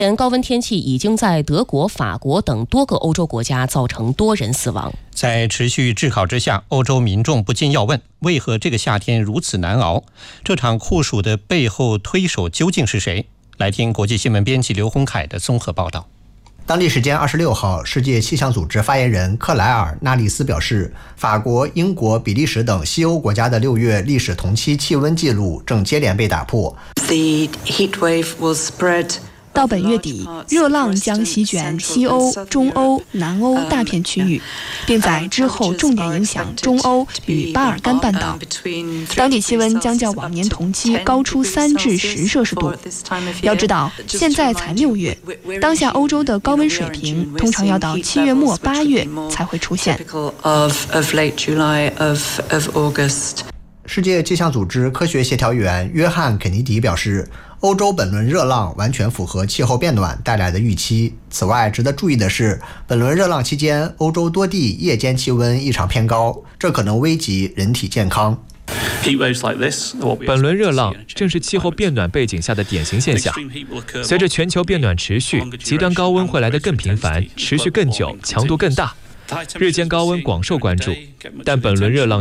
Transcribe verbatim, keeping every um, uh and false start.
前高温天气已经在德国、法国等多个欧洲国家造成多人死亡。 在持续炙烤之下，欧洲民众不禁要问：为何这个夏天如此难熬？这场酷暑的背后推手究竟是谁？来听国际新闻编辑刘洪凯的综合报道。 当地时间二十六号，世界气象组织发言人克莱尔·纳利斯表示，法国、英国、比利时等西欧国家的六月历史同期气温记录正接连被打破。 The heat wave will spread 到本月底，热浪将席卷西欧、中欧、南欧大片区域，并在之后重点影响中欧与巴尔干半岛。当地气温将较往年同期高出三至十摄氏度。要知道，现在才六月，当下欧洲的高温水平通常要到七月末八月才会出现。 世界气象组织科学协调员约翰·肯尼迪表示，欧洲本轮热浪完全符合气候变暖带来的预期。此外，值得注意的是，本轮热浪期间，欧洲多地夜间气温异常偏高，这可能危及人体健康。 本轮热浪正是气候变暖背景下的典型现象。随着全球变暖持续，极端高温会来得更频繁，持续更久，强度更大。日间高温广受关注，但本轮热浪